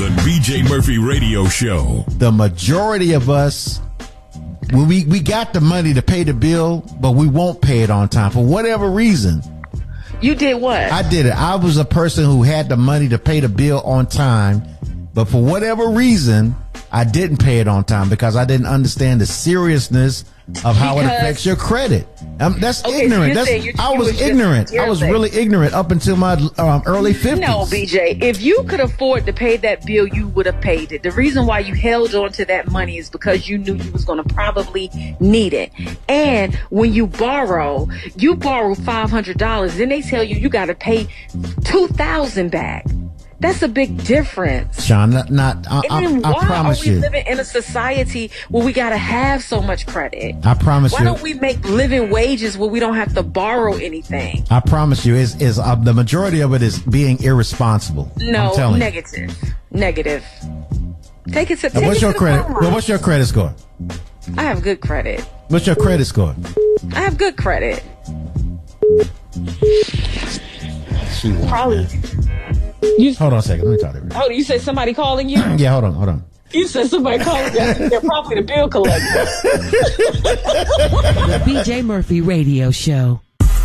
The BJ Murphy Radio Show. The majority of us, when we got the money to pay the bill, but we won't pay it on time for whatever reason. You did what? I did it. I was a person who had the money to pay the bill on time, but for whatever reason, I didn't pay it on time because I didn't understand the seriousness of how it affects your credit. That's ignorant. I was ignorant. I was really ignorant up until my early 50s. No, BJ, if you could afford to pay that bill, you would have paid it. The reason why you held on to that money is because you knew you was going to probably need it. And when you borrow $500, then they tell you got to pay $2,000 back. That's a big difference. Sean, I promise you. Why are we living in a society where we got to have so much credit? I promise you. Why don't we make living wages where we don't have to borrow anything? I promise you, is the majority of it is being irresponsible. No, negative. Take it to what's your credit? Well, what's your credit score? I have good credit. What's your credit score? I have good credit. Probably. Hold on a second. Let me talk to you. Oh, you said somebody calling you? Yeah, hold on. You said somebody calling you. They're probably the bill collector. The BJ Murphy Radio Show.